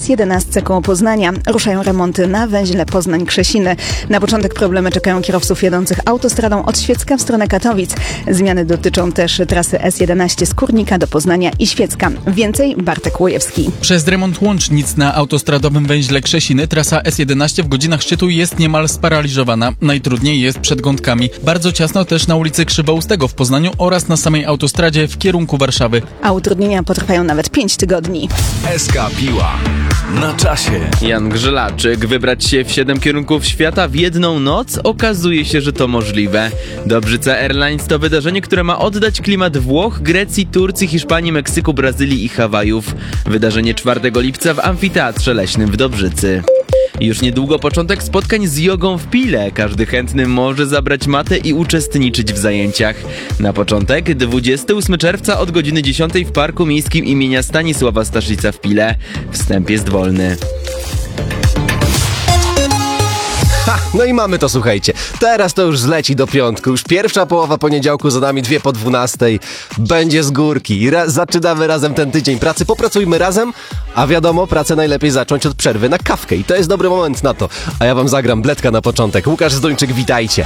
S11 koło Poznania. Ruszają remonty na węźle Poznań-Krzesiny. Na początek problemy czekają kierowców jadących autostradą od Świecka w stronę Katowic. Zmiany dotyczą też trasy S11 z Kurnika do Poznania i Świecka. Więcej Bartek Łojewski. Przez remont łącznic na autostradowym węźle Krzesiny trasa S11 w godzinach szczytu jest niemal sparaliżowana. Najtrudniej jest przed Gądkami. Bardzo ciasno też na ulicy Krzywoustego w Poznaniu oraz na samej autostradzie w kierunku Warszawy. A utrudnienia potrwają nawet 5 tygodni. SK Piła. Na czasie. Jan Grzelaczyk, wybrać się w 7 kierunków świata w jedną noc? Okazuje się, że to możliwe. Dobrzyca Airlines to wydarzenie, które ma oddać klimat Włoch, Grecji, Turcji, Hiszpanii, Meksyku, Brazylii i Hawajów. Wydarzenie 4 lipca w Amfiteatrze Leśnym w Dobrzycy. Już niedługo początek spotkań z jogą w Pile. Każdy chętny może zabrać matę i uczestniczyć w zajęciach. Na początek 28 czerwca od godziny 10 w Parku Miejskim imienia Stanisława Staszica w Pile. Wstęp jest wolny. No i mamy to, słuchajcie. Teraz to już zleci do piątku. Już pierwsza połowa poniedziałku za nami, 2 po 12. Będzie z górki. Zaczynamy razem ten tydzień pracy. Popracujmy razem, a wiadomo, pracę najlepiej zacząć od przerwy na kawkę. I to jest dobry moment na to. A ja wam zagram Bledka na początek. Łukasz Zdończyk, witajcie.